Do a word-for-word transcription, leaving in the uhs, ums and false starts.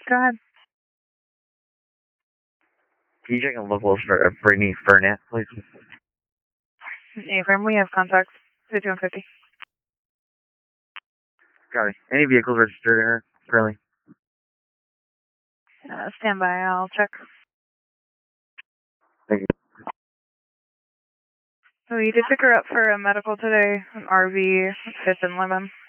Go ahead. Can you check on locals for uh, Brittany Burnett, please? Affirm, we have contacts. fifty-one fifty. Got it. Any vehicles registered to her currently? Uh, stand by, I'll check. Thank you. So you did pick her up for a medical today, an R V, fifth and Lemon.